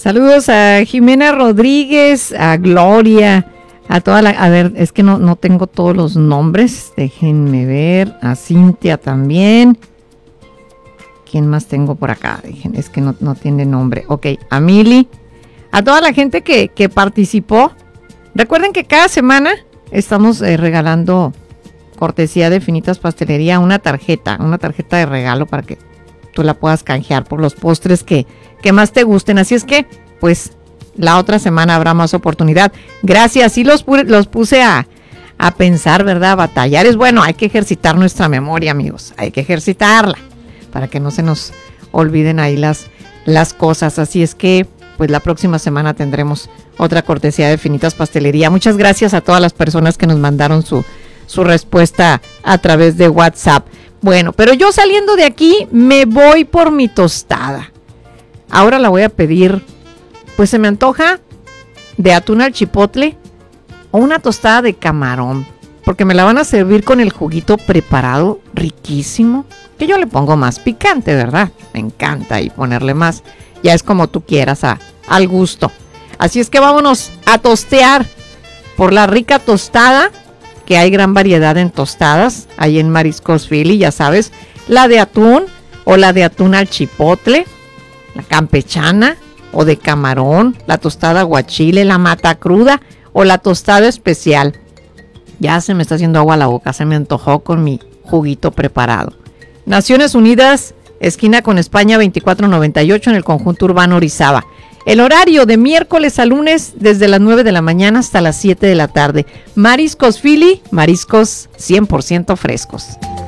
Saludos a Jimena Rodríguez, a Gloria, a toda la... A ver, es que no tengo todos los nombres. Déjenme ver. A Cintia también. ¿Quién más tengo por acá? Es que no tiene nombre. Ok, a Mili. A toda la gente que participó. Recuerden que cada semana estamos regalando, cortesía de Finitas Pastelería, una tarjeta de regalo para que tú la puedas canjear por los postres que más te gusten. Así es que, pues, la otra semana habrá más oportunidad. Gracias. Sí los puse a pensar, ¿verdad? A batallar. Es bueno, hay que ejercitar nuestra memoria, amigos. Hay que ejercitarla para que no se nos olviden ahí las cosas. Así es que, pues, la próxima semana tendremos otra cortesía de Finitas Pastelería. Muchas gracias a todas las personas que nos mandaron su respuesta a través de WhatsApp. Bueno, pero yo saliendo de aquí me voy por mi tostada. Ahora la voy a pedir, pues se me antoja de atún al chipotle o una tostada de camarón, porque me la van a servir con el juguito preparado, riquísimo, que yo le pongo más picante, ¿verdad? Me encanta y ponerle más, ya es como tú quieras, al gusto. Así es que vámonos a tostear por la rica tostada, que hay gran variedad en tostadas, ahí en Mariscos Philly, ya sabes, la de atún o la de atún al chipotle, la campechana o de camarón, la tostada aguachile, la mata cruda o la tostada especial. Ya se me está haciendo agua a la boca, se me antojó con mi juguito preparado. Naciones Unidas, esquina con España 2498 en el conjunto urbano Orizaba. El horario de miércoles a lunes desde las 9 de la mañana hasta las 7 de la tarde. Mariscos Philly, mariscos 100% frescos.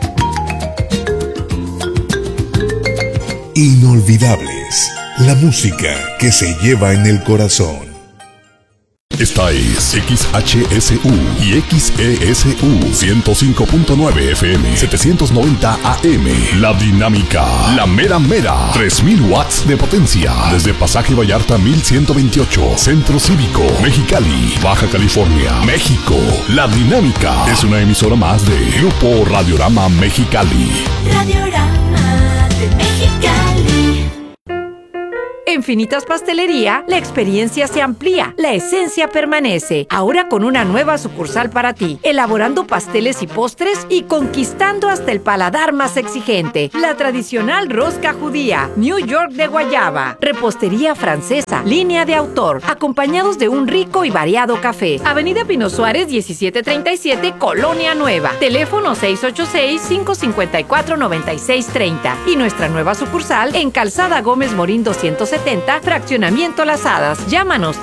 Inolvidables, la música que se lleva en el corazón. Esta es XHSU y XESU 105.9 FM 790 AM. La dinámica, la mera mera, 3000 watts de potencia. Desde Pasaje Vallarta 1128, Centro Cívico, Mexicali, Baja California, México. La dinámica es una emisora más de Grupo Radiorama Mexicali. Radiorama de Mexicali. En Finitas Pastelería, la experiencia se amplía, la esencia permanece. Ahora con una nueva sucursal para ti, elaborando pasteles y postres y conquistando hasta el paladar más exigente. La tradicional rosca judía, New York de guayaba, repostería francesa, línea de autor, acompañados de un rico y variado café. Avenida Pino Suárez 1737, Colonia Nueva. Teléfono 686-554-9630. Y nuestra nueva sucursal en Calzada Gómez Morín 270, Fraccionamiento Las Hadas. Llámanos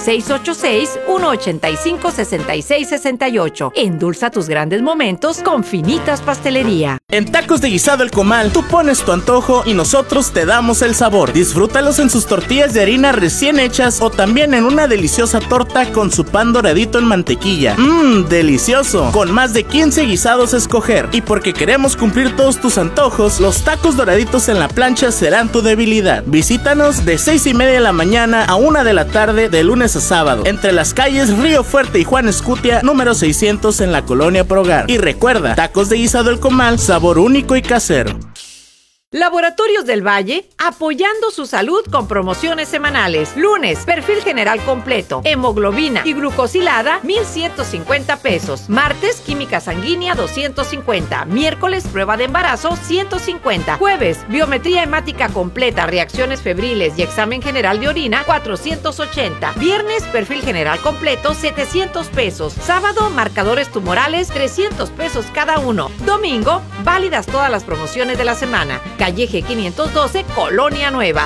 686-185-6668. Endulza tus grandes momentos con Finitas Pastelería. En Tacos de Guisado El Comal, tú pones tu antojo y nosotros te damos el sabor. Disfrútalos en sus tortillas de harina recién hechas o también en una deliciosa torta con su pan doradito en mantequilla. Delicioso. Con más de 15 guisados a escoger. Y porque queremos cumplir todos tus antojos, los tacos doraditos en la plancha serán tu debilidad. Visítanos de 6:30 de la mañana a 1 de la tarde de lunes a sábado, entre las calles Río Fuerte y Juan Escutia, número 600 en la Colonia Progar. Y recuerda, Tacos de Guisado El Comal, sabor único y casero. Laboratorios del Valle, apoyando su salud con promociones semanales. Lunes, perfil general completo, hemoglobina y glucosilada, 1,150 pesos. Martes, química sanguínea, 250. Miércoles, prueba de embarazo, 150. Jueves, biometría hemática completa, reacciones febriles y examen general de orina, 480. Viernes, perfil general completo, 700 pesos. Sábado, marcadores tumorales, 300 pesos cada uno. Domingo, válidas todas las promociones de la semana. Calle G 512, Colonia Nueva,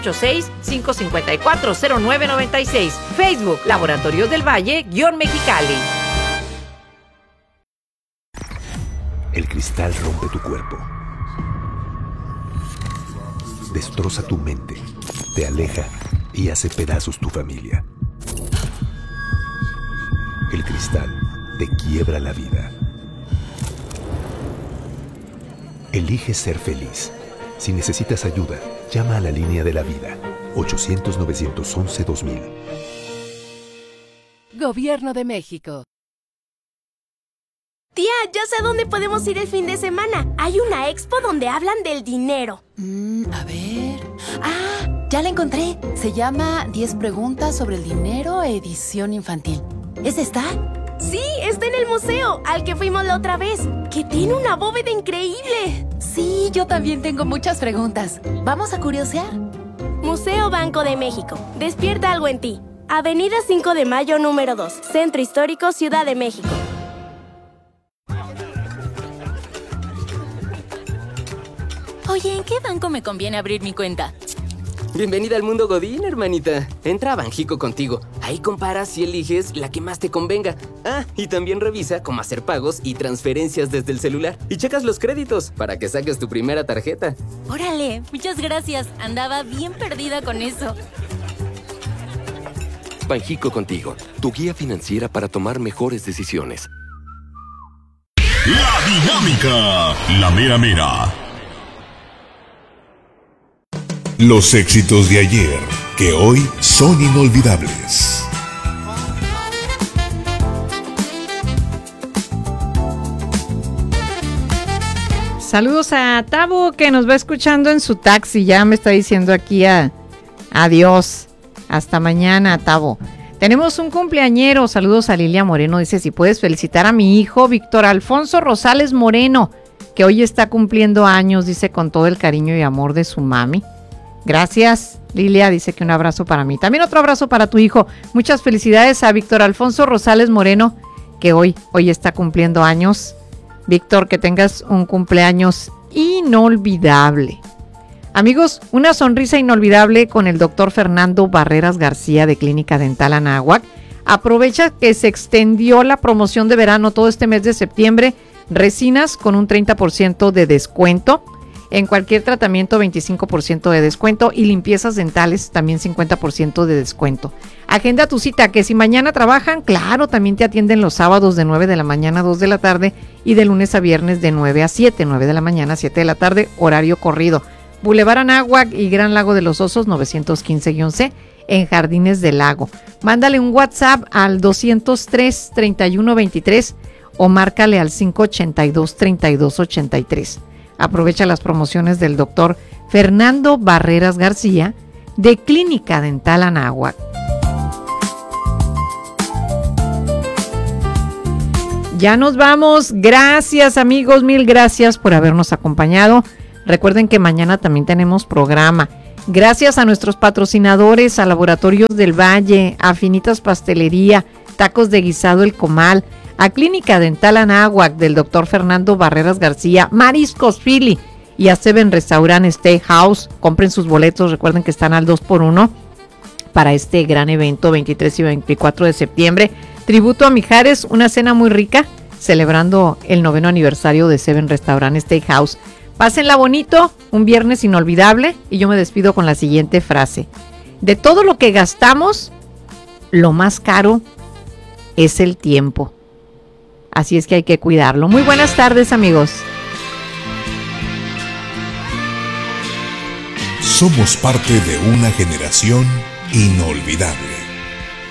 686-554-0996. Facebook, Laboratorios del Valle, _Mexicali. El cristal rompe tu cuerpo, destroza tu mente, te aleja y hace pedazos tu familia. El cristal te quiebra la vida. Elige ser feliz. Si necesitas ayuda, llama a la línea de la vida, 800-911-2000. Gobierno de México. Tía, ya sé a dónde podemos ir el fin de semana. Hay una expo donde hablan del dinero. A ver... ¡Ah! Ya la encontré. Se llama 10 preguntas sobre el dinero, edición infantil. ¿Es esta? Sí, está en el museo, al que fuimos la otra vez, que tiene una bóveda increíble. Sí, yo también tengo muchas preguntas. ¿Vamos a curiosear? Museo Banco de México. Despierta algo en ti. Avenida 5 de Mayo, número 2. Centro Histórico, Ciudad de México. Oye, ¿en qué banco me conviene abrir mi cuenta? Bienvenida al mundo Godín, hermanita. Entra a Banjico Contigo. Ahí comparas y eliges la que más te convenga. Ah, y también revisa cómo hacer pagos y transferencias desde el celular. Y checas los créditos para que saques tu primera tarjeta. Órale, muchas gracias. Andaba bien perdida con eso. Banjico Contigo, tu guía financiera para tomar mejores decisiones. La dinámica, la mera mera. Los éxitos de ayer, que hoy son inolvidables. Saludos a Tabo, que nos va escuchando en su taxi. Ya me está diciendo aquí adiós. Hasta mañana, Tabo. Tenemos un cumpleañero. Saludos a Lilia Moreno. Dice, si puedes felicitar a mi hijo, Víctor Alfonso Rosales Moreno, que hoy está cumpliendo años, dice, con todo el cariño y amor de su mami. Gracias, Lilia. Dice que un abrazo para mí. También otro abrazo para tu hijo. Muchas felicidades a Víctor Alfonso Rosales Moreno, que hoy está cumpliendo años. Víctor, que tengas un cumpleaños inolvidable. Amigos, una sonrisa inolvidable con el doctor Fernando Barreras García de Clínica Dental Anáhuac. Aprovecha que se extendió la promoción de verano todo este mes de septiembre. Resinas con un 30% de descuento. En cualquier tratamiento 25% de descuento y limpiezas dentales también 50% de descuento. Agenda tu cita, que si mañana trabajan, claro, también te atienden los sábados de 9 de la mañana a 2 de la tarde y de lunes a viernes de 9 a 7, 9 de la mañana a 7 de la tarde, horario corrido. Boulevard Anáhuac y Gran Lago de los Osos 915-C en Jardines del Lago. Mándale un WhatsApp al 203-3123 o márcale al 582-3283. Aprovecha las promociones del doctor Fernando Barreras García de Clínica Dental Anáhuac. Ya nos vamos. Gracias, amigos. Mil gracias por habernos acompañado. Recuerden que mañana también tenemos programa. Gracias a nuestros patrocinadores, a Laboratorios del Valle, a Finitas Pastelería, Tacos de Guisado El Comal, a Clínica Dental Anáhuac del doctor Fernando Barreras García, Mariscos Philly y a Seven Restaurant Steakhouse. Compren sus boletos, recuerden que están al 2x1 para este gran evento 23 y 24 de septiembre. Tributo a Mijares, una cena muy rica, celebrando el 9º aniversario de Seven Restaurant Steakhouse. Pásenla bonito, un viernes inolvidable, y yo me despido con la siguiente frase. De todo lo que gastamos, lo más caro es el tiempo. Así es que hay que cuidarlo. Muy buenas tardes, amigos. Somos parte de una generación inolvidable.